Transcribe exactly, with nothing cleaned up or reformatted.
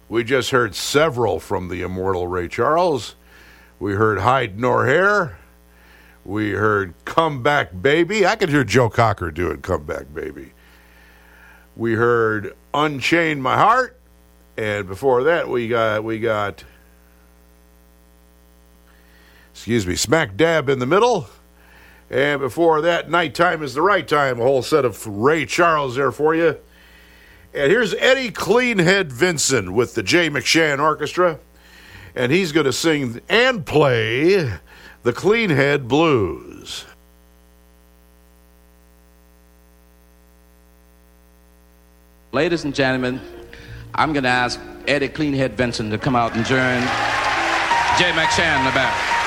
We just heard several from the immortal Ray Charles. We heard Hide Nor Hair. We heard Come Back Baby. I could hear Joe Cocker doing Come Back Baby. We heard Unchain My Heart. And before that, we got, we got, excuse me, Smack Dab in the Middle. And before that, Nighttime is the Right Time. A whole set of Ray Charles there for you. And here's Eddie Cleanhead Vinson with the Jay McShann Orchestra. And he's going to sing and play the Cleanhead Blues. Ladies and gentlemen, I'm going to ask Eddie Cleanhead Vinson to come out and join Jay McShann in the back.